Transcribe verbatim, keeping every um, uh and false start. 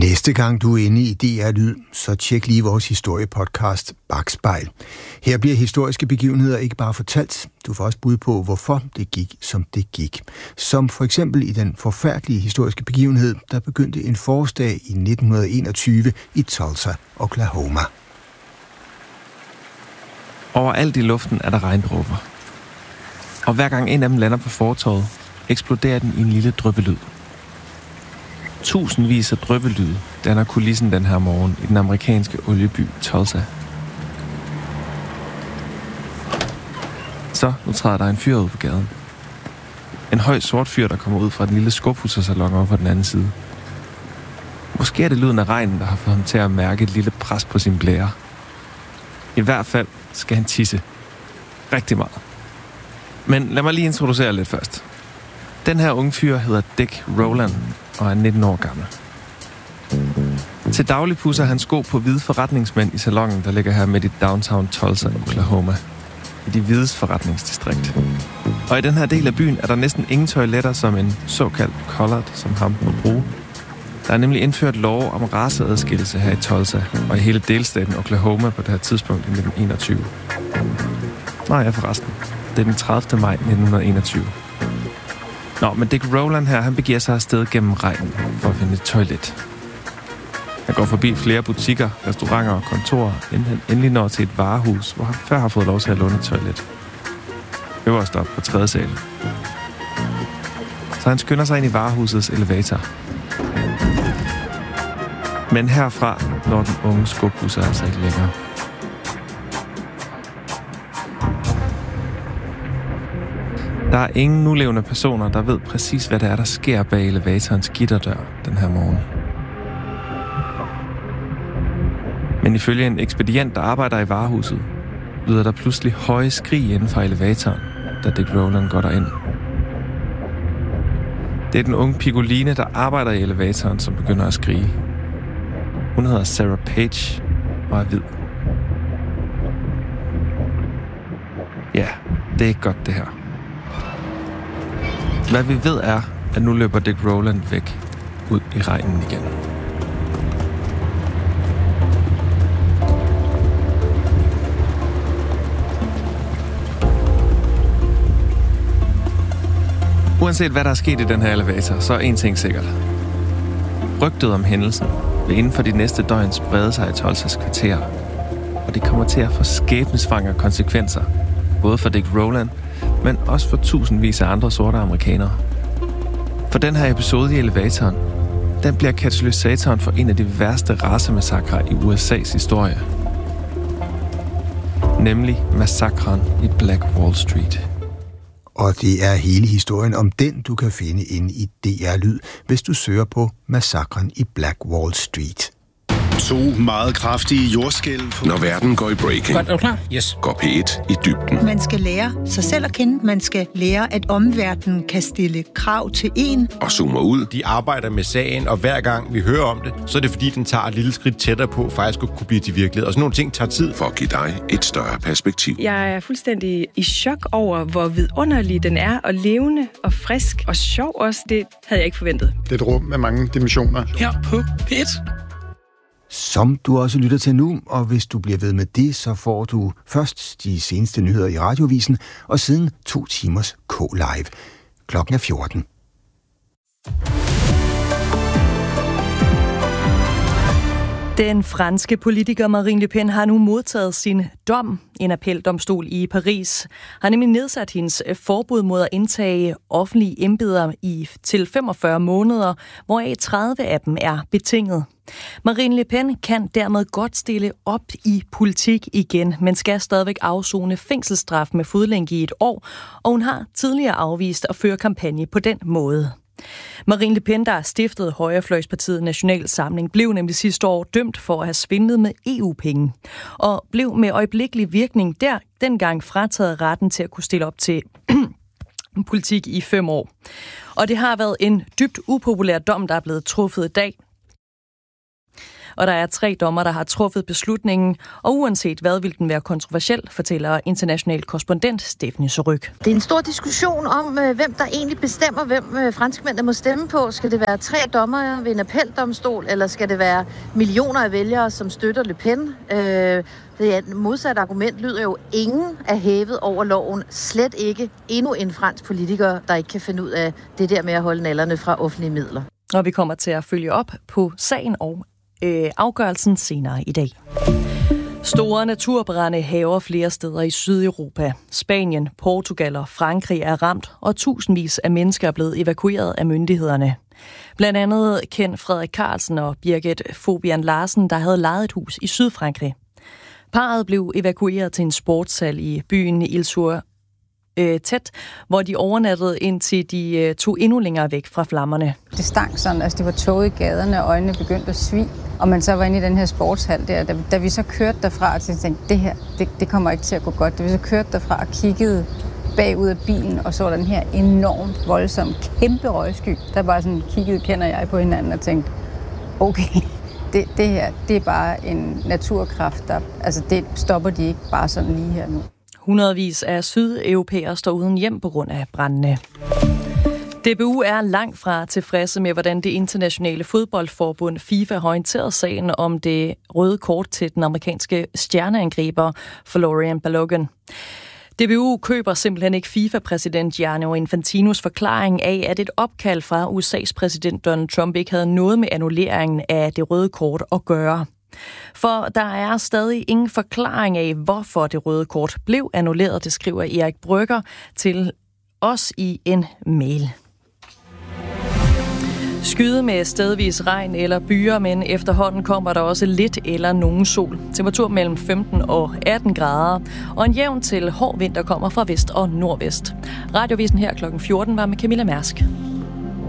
Næste gang du er inde i D R Lyd, så tjek lige vores historiepodcast Bakspejl. Her bliver historiske begivenheder ikke bare fortalt, du får også bud på, hvorfor det gik, som det gik. Som for eksempel i den forfærdelige historiske begivenhed, der begyndte en forårsdag i nitten enogtyve i Tulsa, Oklahoma. Overalt i luften er der regndråber. Og hver gang en af dem lander på fortovet, eksploderer den i en lille dryppelyd. Tusindvis af dryppelyde danner kulissen den her morgen i den amerikanske olieby Tulsa. Så nu træder der en fyr ud på gaden. En høj sort fyr, der kommer ud fra den lille skubhussersalon over på den anden side. Måske er det lyden af regnen, der har fået ham til at mærke et lille pres på sin blære. I hvert fald skal han tisse. Rigtig meget. Men lad mig lige introducere lidt først. Den her unge fyr hedder Dick Rowland og er nitten år gammel. Til daglig pusser han sko på hvide forretningsmænd i salonen, der ligger her midt i downtown Tulsa, Oklahoma, i de hvides forretningsdistrikt. Og i den her del af byen er der næsten ingen toiletter, som en såkaldt collard som ham må bruge. Der er nemlig indført lov om raceadskillelse her i Tulsa og i hele delstaten Oklahoma på det her tidspunkt i nitten enogtyve. Nej, ja, forresten. Det er den tredivte maj nitten enogtyve. Nå, men Dick Rowland her, han begiver sig afsted gennem regnen for at finde et toilet. Han går forbi flere butikker, restauranter og kontorer, inden han endelig når til et varehus, hvor han før har fået lov til at låne et toilet. Øverst op på tredje sal. Så han skynder sig ind i varehusets elevator. Men herfra når den unge skubhusser altså ikke længere. Der er ingen nulevende personer, der ved præcis, hvad det er, der sker bag elevatorens gitterdør den her morgen. Men ifølge en ekspedient, der arbejder i varehuset, lyder der pludselig høje skrig inden for elevatoren, da Dick Rowland går derind. Det er den unge Picoline, der arbejder i elevatoren, som begynder at skrige. Hun hedder Sarah Page og er hvid. Ja, det er ikke godt det her. Hvad vi ved er, at nu løber Dick Rowland væk ud i regnen igen. Uanset hvad der er sket i den her elevator, så er en ting sikkert. Rygtet om hændelsen vil inden for de næste døgn sprede sig i Tulsas kvarter, og det kommer til at få skæbnesvangre konsekvenser, både for Dick Rowland, men også for tusindvis af andre sorte amerikanere. For den her episode i elevatoren, den bliver katalysatoren for en af de værste racemassakrer i U S A's historie. Nemlig massakren i Black Wall Street. Og det er hele historien om den, du kan finde inde i D R Lyd, hvis du søger på massakren i Black Wall Street. To meget kraftige jordskælv. Når verden går i breaking, Godt, er du klar? Yes. går P et i dybden. Man skal lære sig selv at kende. Man skal lære, at omverdenen kan stille krav til en. Og zoomer ud. De arbejder med sagen, og hver gang vi hører om det, så er det fordi, den tager et lille skridt tættere på, faktisk at kunne blive til virkelighed. Og sådan nogle ting tager tid. For at give dig et større perspektiv. Jeg er fuldstændig i chok over, hvor vidunderlig den er, og levende og frisk og sjov også. Det havde jeg ikke forventet. Det er et rum med mange dimensioner. Her på P et. Som du også lytter til nu, og hvis du bliver ved med det, så får du først de seneste nyheder i Radiovisen, og siden to timers K-Live. Klokken er fjorten. Den franske politiker Marine Le Pen har nu modtaget sin dom. En appeldomstol i Paris har nemlig nedsat hendes forbud mod at indtage offentlige embeder i til femogfyrre måneder, hvoraf tredive af dem er betinget. Marine Le Pen kan dermed godt stille op i politik igen, men skal stadigvæk afsone fængselsstraf med fodlænke i et år, og hun har tidligere afvist at føre kampagne på den måde. Marine Le Pen, der stiftede højrefløjspartiet National Samling, blev nemlig sidste år dømt for at have svindlet med E U-penge, og blev med øjeblikkelig virkning der dengang frataget retten til at kunne stille op til politik i fem år. Og det har været en dybt upopulær dom, der er blevet truffet i dag. og der er tre dommer, der har truffet beslutningen, og uanset hvad vil den være kontroversiel, fortæller international korrespondent Stephanie Surrugue. Det er en stor diskussion om, hvem der egentlig bestemmer, hvem franskmændene må stemme på. Skal det være tre dommere ved en appeldomstol, eller skal det være millioner af vælgere, som støtter Le Pen? Øh, det modsatte argument lyder jo, ingen er hævet over loven. Slet ikke endnu en fransk politiker, der ikke kan finde ud af det der med at holde nallerne fra offentlige midler. Og vi kommer til at følge op på sagen og øh, afgørelsen senere i dag. Store naturbrande hærger flere steder i Sydeuropa. Spanien, Portugal og Frankrig er ramt, og tusindvis af mennesker er blevet evakueret af myndighederne. Blandt andet Ken Frederik Carlsen og Birgit Fobian Larsen, der havde lejet et hus i Sydfrankrig. Parret blev evakueret til en sportshal i byen Ilsur øh, tæt, hvor de overnattede, indtil de øh, tog endnu længere væk fra flammerne. Det stank sådan, altså det var tåget i gaderne, og øjnene begyndte at svige. Og man så var inde i den her sportshal der, da, da vi så kørte derfra, så tænkte det her, det, det kommer ikke til at gå godt. Da vi så kørte derfra og kiggede bagud af bilen, og så den her enormt voldsom, kæmpe røgsky, der bare sådan kiggede, kender jeg på hinanden og tænkte, okay, det, det her, det er bare en naturkraft, der, altså det stopper de ikke bare sådan lige her nu. Hundredvis af sydeuropæere står uden hjem på grund af brandene. D B U er langt fra tilfredse med, hvordan det internationale fodboldforbund FIFA har orienteret sagen om det røde kort til den amerikanske stjerneangriber Florian Balogun. D B U køber simpelthen ikke FIFA-præsident Gianni Infantinos forklaring af, at et opkald fra U S A's præsident Donald Trump ikke havde noget med annulleringen af det røde kort at gøre. For der er stadig ingen forklaring af, hvorfor det røde kort blev annulleret, det skriver Erik Brygger til os i en mail. Skyde med stedvis regn eller byer, men efterhånden kommer der også lidt eller nogen sol. Temperatur mellem femten og atten grader, og en jævn til hård vind, der kommer fra vest og nordvest. Radiovisen her klokken fjorten var med Camilla Mærsk.